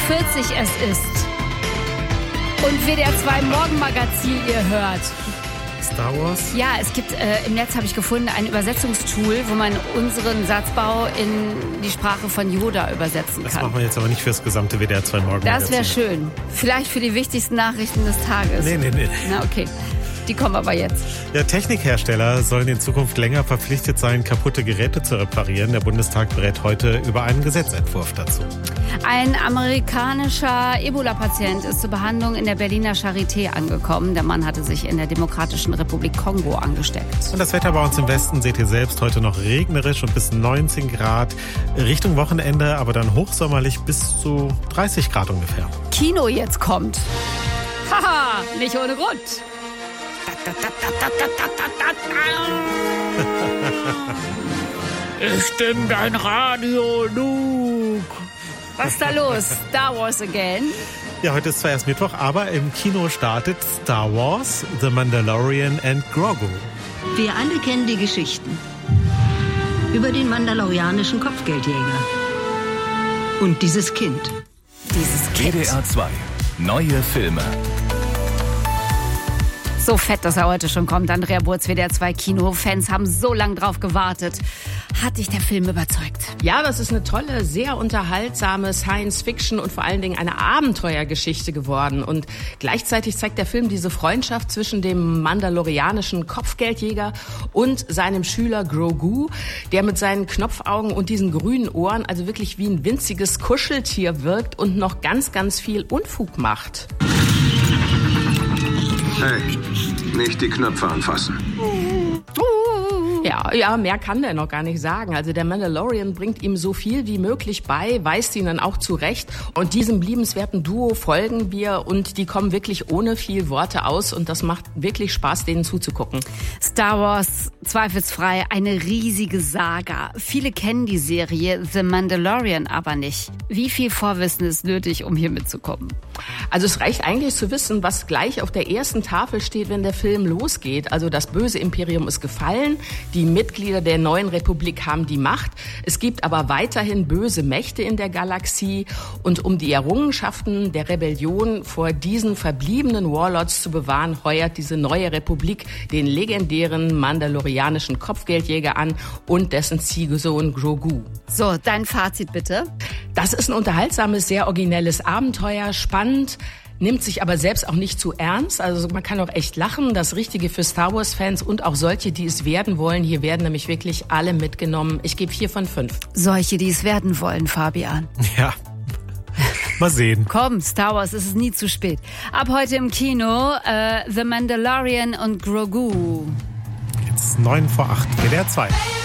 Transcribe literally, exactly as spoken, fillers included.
vierzig es ist. Und W D R zwei Morgenmagazin ihr hört. Star Wars? Ja, es gibt, äh, im Netz habe ich gefunden, ein Übersetzungstool, wo man unseren Satzbau in die Sprache von Yoda übersetzen Das kann. machen wir jetzt aber nicht fürs gesamte W D R zwei Morgenmagazin. Das wäre schön. Vielleicht für die wichtigsten Nachrichten des Tages. Nee, nee, nee. Na, okay. Die kommen aber jetzt. Ja, Technikhersteller sollen in Zukunft länger verpflichtet sein, kaputte Geräte zu reparieren. Der Bundestag berät heute über einen Gesetzentwurf dazu. Ein amerikanischer Ebola-Patient ist zur Behandlung in der Berliner Charité angekommen. Der Mann hatte sich in der Demokratischen Republik Kongo angesteckt. Und das Wetter bei uns im Westen seht ihr selbst, heute noch regnerisch und bis neunzehn Grad. Richtung Wochenende, aber dann hochsommerlich bis zu dreißig Grad ungefähr. Kino jetzt kommt. Haha, nicht ohne Grund. Ich bin dein Radio, Luke. Was ist da los? Star Wars again? Ja, heute ist zwar erst Mittwoch, aber im Kino startet Star Wars, The Mandalorian and Grogu. Wir alle kennen die Geschichten über den mandalorianischen Kopfgeldjäger und dieses Kind. Dieses W Kind. D R zwei. Neue Filme. So fett, dass er heute schon kommt. Andrea Burz, W D R zwei Kino-Fans haben so lange drauf gewartet. Hat dich der Film überzeugt? Ja, das ist eine tolle, sehr unterhaltsame Science-Fiction und vor allen Dingen eine Abenteuergeschichte geworden. Und gleichzeitig zeigt der Film diese Freundschaft zwischen dem mandalorianischen Kopfgeldjäger und seinem Schüler Grogu, der mit seinen Knopfaugen und diesen grünen Ohren also wirklich wie ein winziges Kuscheltier wirkt und noch ganz, ganz viel Unfug macht. Hey, nicht die Knöpfe anfassen. Ja, ja, mehr kann der noch gar nicht sagen. Also der Mandalorian bringt ihm so viel wie möglich bei, weist ihn dann auch zurecht. Und diesem liebenswerten Duo folgen wir und die kommen wirklich ohne viel Worte aus und das macht wirklich Spaß, denen zuzugucken. Star Wars, zweifelsfrei eine riesige Saga. Viele kennen die Serie The Mandalorian aber nicht. Wie viel Vorwissen ist nötig, um hier mitzukommen? Also es reicht eigentlich zu wissen, was gleich auf der ersten Tafel steht, wenn der Film losgeht. Also das böse Imperium ist gefallen, die Mitglieder der neuen Republik haben die Macht. Es gibt aber weiterhin böse Mächte in der Galaxie. Und um die Errungenschaften der Rebellion vor diesen verbliebenen Warlords zu bewahren, heuert diese neue Republik den legendären mandalorianischen Kopfgeldjäger an und dessen Ziehsohn Grogu. So, dein Fazit bitte. Das ist ein unterhaltsames, sehr originelles Abenteuer, spannend, nimmt sich aber selbst auch nicht zu ernst. Also man kann auch echt lachen. Das Richtige für Star Wars-Fans und auch solche, die es werden wollen. Hier werden nämlich wirklich alle mitgenommen. Ich gebe vier von fünf. Solche, die es werden wollen, Fabian. Ja, mal sehen. Komm, Star Wars, es ist nie zu spät. Ab heute im Kino äh, The Mandalorian und Grogu. Jetzt neun vor acht, W D R zwei.